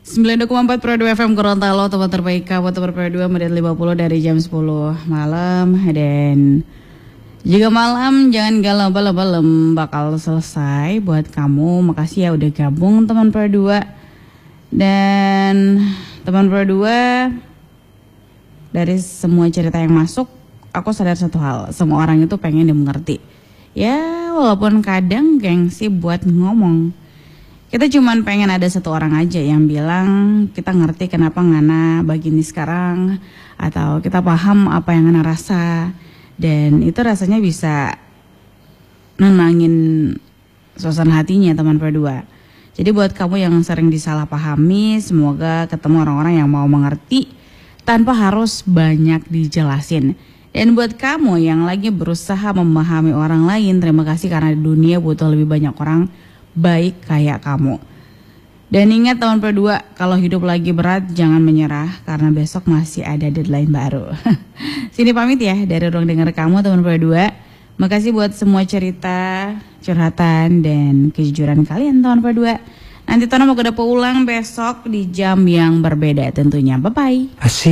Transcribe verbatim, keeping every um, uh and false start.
sembilan koma empat Pro dua F M Gorontalo, tempat terbaik kamu, tempat Pro dua menit lima puluh dari jam sepuluh malam. Dan juga malam jangan galau balem bakal selesai buat kamu. Makasih ya udah gabung teman Pro dua. Dan teman Pro dua, dari semua cerita yang masuk, aku sadar satu hal, semua orang itu pengen dimengerti. Ya walaupun kadang gengsi buat ngomong. Kita cuman pengen ada satu orang aja yang bilang kita ngerti kenapa Ngana begini sekarang, atau kita paham apa yang Ngana rasa, dan itu rasanya bisa nenangin suasana hatinya teman Pro dua. Jadi buat kamu yang sering disalahpahami, semoga ketemu orang-orang yang mau mengerti tanpa harus banyak dijelasin. Dan buat kamu yang lagi berusaha memahami orang lain, terima kasih karena di dunia butuh lebih banyak orang baik kayak kamu. Dan ingat teman Pro dua, kalau hidup lagi berat jangan menyerah karena besok masih ada deadline baru. Sini pamit ya dari ruang dengar kamu teman Pro dua. Makasih buat semua cerita, curhatan dan kejujuran kalian teman Pro dua. Nanti Tono mau ke dapur ulang besok di jam yang berbeda tentunya. Bye bye.